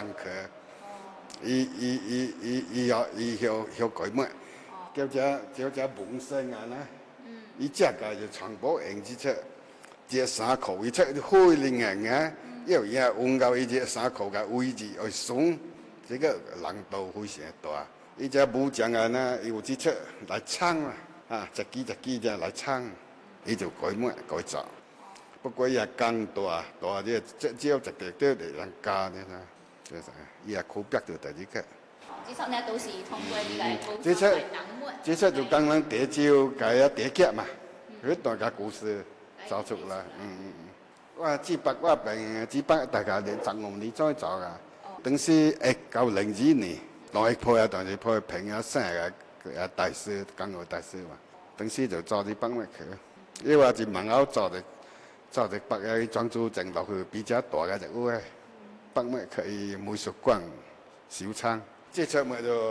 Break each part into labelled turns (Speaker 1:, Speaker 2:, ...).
Speaker 1: 課，伊要改乜？叫只本身啊啦，伊只個就全部用之出，只衫褲伊出開零硬啊，要換到伊只衫褲嘅位置去鬆，這個難度非常大。伊只武將啊啦，有之出來撐啊，一支來撐，伊就改乜改造。不過伊也工大，只有一個都嚟人加呢啦，所以伊也苦逼到第二個。
Speaker 2: 這出呢都是通過呢個
Speaker 1: 這出就剛剛地招改地腳嘛，佢大家故事造出來。我只北大家連15年再做噶，等於1902年，當一破當時破平啊生個大師，港澳大師嘛，等於就做啲北乜去，因為就門口做啲北嘅裝修整落去比較大嘅就會北乜去美術館小倉。這出咪就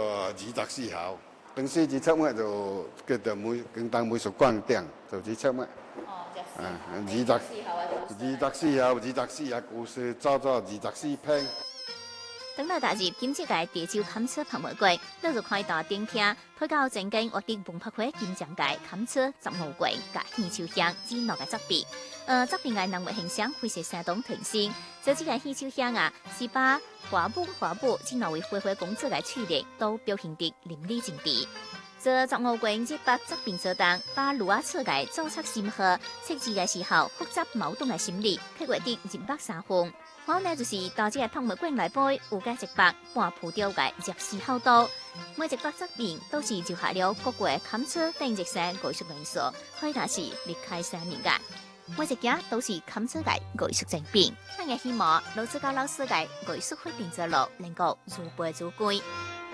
Speaker 1: 24號，等時這出咪就叫做跟當美術館頂，就這出咪。24號故事做24篇。
Speaker 2: 等到大熱今次嘅地招砍車拍玫瑰，你就開到頂聽，推到正經活動文化會金獎界砍車15季嘅耳秋香之內嘅作品。作品嘅人物形象會是相當挺身，這幾個耳秋香啊，是把花布之內為花花公子嘅處理都表現得淋漓盡致。這15季18作品所當，把盧瓦車嘅造冊心河設置嘅時候複雜矛盾嘅心理，刻畫得130分。好呢，就是到這個拍玫瑰內背，有個一百半鋪掉嘅入時厚度，每一百作品都是就下了各國砍車等一些藝術元素，可以說是離開生命嘅。每一件都是砍車嘅藝術精品。咱嘅希望老師教老師嘅藝術發展之路能夠如杯如歸。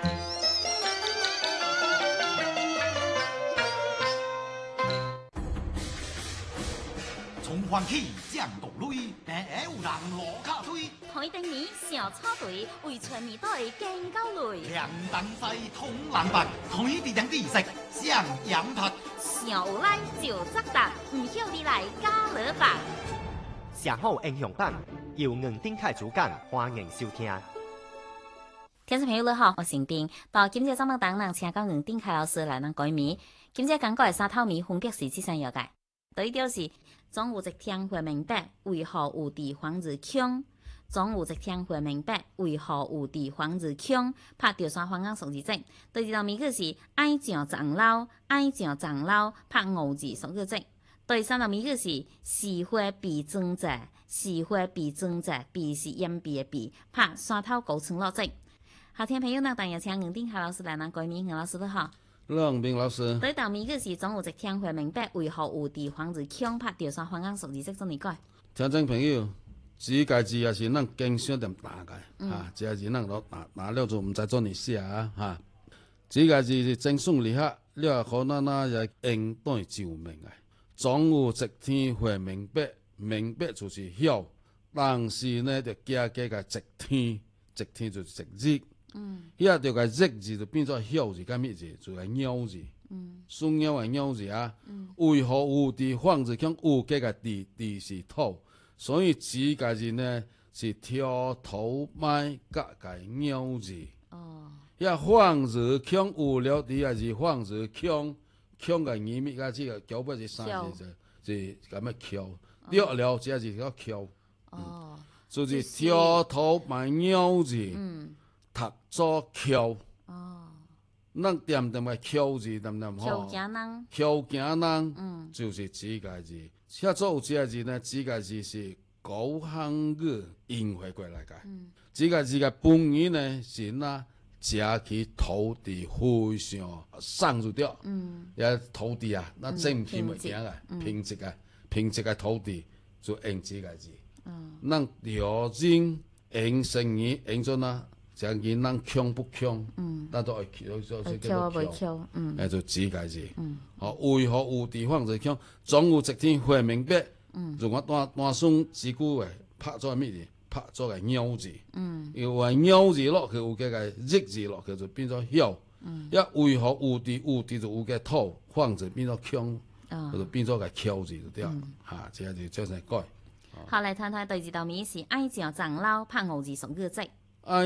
Speaker 3: 從歡喜降到淚，但有人落卡推。
Speaker 2: 台頂年小草隊為全年隊更高累。
Speaker 3: 兩等西通藍白，台地兩地色上羊拍。
Speaker 2: 小來就責答，唔曉你來加勒吧。
Speaker 4: 上好英雄版由吳丁凱主講，歡迎收聽。
Speaker 2: 聽眾朋友你好，我是丁。到今日節目當中，請到吳丁凱老師來咱改名。今日講過三套米分別是這三樣嘅。第一條是總有一天會明白為何有地方日窮，總有一天會明白為何有地方日窮，拍掉山方向數字證。第二道謎語是愛上長老，拍5字數字證。第三道謎語是是會比爭者，比是掩蔽的比，拍山頭高層落證。好，聽朋友呢，當然請吳丁凱老師來咱改名，吳老師你好。
Speaker 5: 梁斌老師，
Speaker 2: 第一道謎語是總有一天會明白為何有地方日窮，拍掉山方向數字證，怎麼改？
Speaker 5: 聽眾朋友，這個字也是咱經常點打嘅，這個字咱都打了就唔知做你寫啊，哈。這個字是正數裡下，了可能也應對照明嘅。總有一天會明白，明白就是曉，但是呢就加個一天就是一日。遐條個日字就變做曉字，甲咩字？就係鳥字。屬鳥嘅鳥字啊。為何有地方日窮？有這個地是土，所以這個字呢是挑頭麥甲個鳥字。遐方日窮有了地個字方日窮，窮個語咪甲這個交不是三字是咁樣翹，了了這個字叫翹。就是挑頭麥鳥字。讀做橋，咱點個橋字點吼？橋行人，就是這個字。寫做有這個字呢？這個字是高漢語引回過來嘅。這個字嘅本意呢是那家去土地非常鬆入掉，也土地啊，那真平物件嘅，平直嘅土地就用這個字。咱條件用成語用做哪？將佢人窮不窮，但都係叫做窮，就這個字。為何有地方就窮？總有一天會明白。如果單雙字句嘅拍咗咩字？拍咗個鳥字。因為鳥字落去有個日字落去就變咗曉。一為何有地就有個土，方就變咗窮，就變咗個翹字就掉。這個就將成改。
Speaker 2: 好，來談談第二道謎是愛上長老，拍5字數字證。